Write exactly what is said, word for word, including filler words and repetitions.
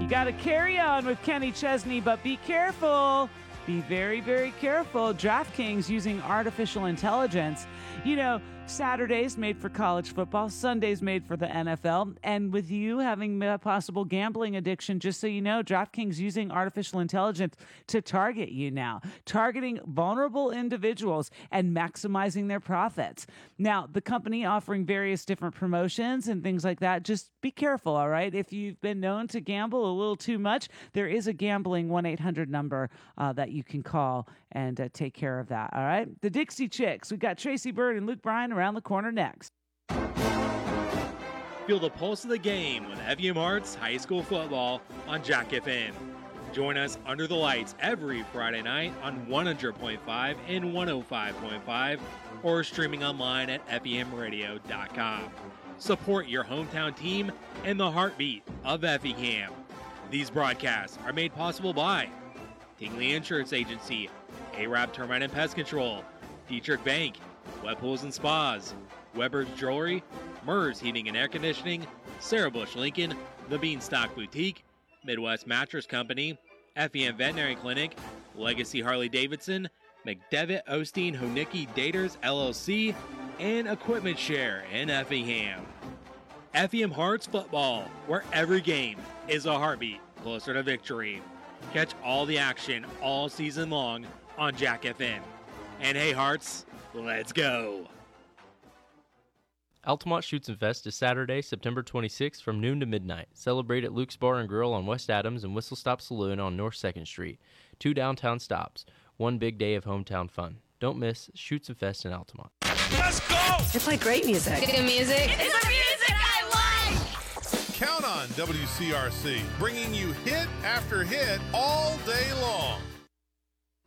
You got to carry on with Kenny Chesney, but be careful. Be very, very careful. DraftKings using artificial intelligence. You know, Saturdays made for college football, Sundays made for the N F L. And with you having a possible gambling addiction, just so you know, DraftKings using artificial intelligence to target you now, targeting vulnerable individuals and maximizing their profits. Now, the company offering various different promotions and things like that. Just be careful, all right? If you've been known to gamble a little too much, there is a gambling one eight hundred number uh, that you can call and uh, take care of that, all right? The Dixie Chicks. We've got Tracy Bird and Luke Bryan around the corner next. Feel the pulse of the game with F E M Hearts High School Football on Jack F M. Join us under the lights every Friday night on one hundred point five and one oh five point five or streaming online at F E M radio dot com. Support your hometown team and the heartbeat of Effingham. These broadcasts are made possible by Tingley Insurance Agency, A-Rab Termite and Pest Control, Dietrich Bank, Wet Pools and Spas, Weber's Jewelry, Murs Heating and Air Conditioning, Sarah Bush Lincoln, The Beanstalk Boutique, Midwest Mattress Company, F E M Veterinary Clinic, Legacy Harley-Davidson, McDevitt Osteen Honicki Daters L L C, and Equipment Share in Effingham. F E M Hearts Football, where every game is a heartbeat closer to victory. Catch all the action all season long on Jack F M. And hey Hearts, let's go! Altamont Shoots and Fest is Saturday, September twenty-sixth from noon to midnight. Celebrate at Luke's Bar and Grill on West Adams and Whistle Stop Saloon on North second Street. Two downtown stops. One big day of hometown fun. Don't miss Shoots and Fest in Altamont. Let's go! They play great music. Good music. It's the music I like! Count on W C R C, bringing you hit after hit all day